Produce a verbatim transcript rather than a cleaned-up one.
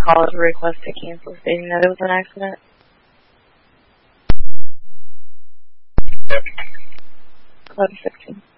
call as a request to cancel, stating that it was an accident. eleven sixteen.